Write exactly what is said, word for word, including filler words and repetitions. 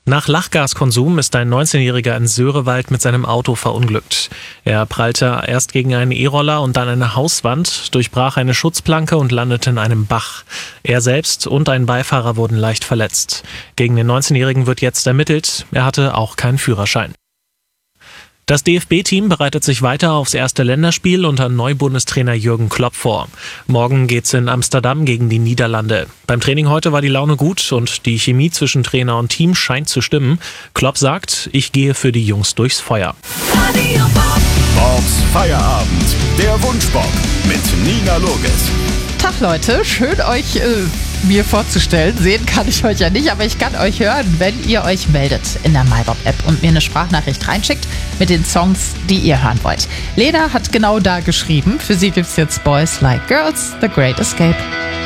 Nach Lachgaskonsum ist ein neunzehnjähriger in Söhrewald mit seinem Auto verunglückt. Er prallte erst gegen einen E-Roller und dann eine Hauswand, durchbrach eine Schutzplanke und landete in einem Bach. Er selbst und ein Beifahrer wurden leicht verletzt. Gegen den neunzehnjährigen wird jetzt ermittelt. Er hatte auch keinen Führerschein. Das D F B-Team bereitet sich weiter aufs erste Länderspiel unter Neubundestrainer Jürgen Klopp vor. Morgen geht's in Amsterdam gegen die Niederlande. Beim Training heute war die Laune gut und die Chemie zwischen Trainer und Team scheint zu stimmen. Klopp sagt, ich gehe für die Jungs durchs Feuer. Borbs Feierabend, der Wunschbob mit Nina Loges. Tag Leute, schön euch äh, mir vorzustellen. Sehen kann ich euch ja nicht, aber ich kann euch hören, wenn ihr euch meldet in der MyBob-App und mir eine Sprachnachricht reinschickt mit den Songs, die ihr hören wollt. Lena hat genau da geschrieben. Für sie gibt's jetzt Boys Like Girls, The Great Escape.